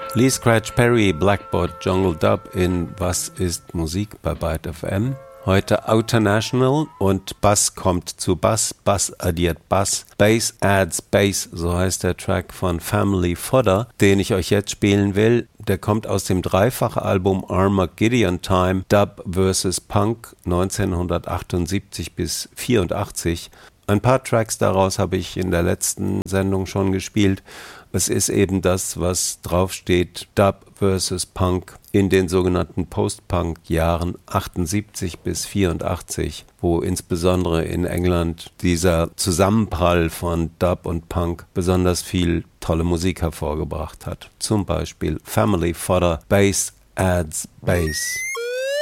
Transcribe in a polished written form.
Lee Scratch Perry, Blackboard Jungle Dub in Was ist Musik bei Byte FM. Heute Outer National und Bass kommt zu Bass, Bass addiert Bass, Bass adds Bass, so heißt der Track von Family Fodder, den ich euch jetzt spielen will. Der kommt aus dem Dreifach-Album Armageddon Time, Dub vs. Punk 1978 bis 84. Ein paar Tracks daraus habe ich in der letzten Sendung schon gespielt. Es ist eben das, was draufsteht, Dub vs. Punk in den sogenannten Post-Punk-Jahren 78 bis 84, wo insbesondere in England dieser Zusammenprall von Dub und Punk besonders viel tolle Musik hervorgebracht hat. Zum Beispiel Family Fodder, Bass adds Bass.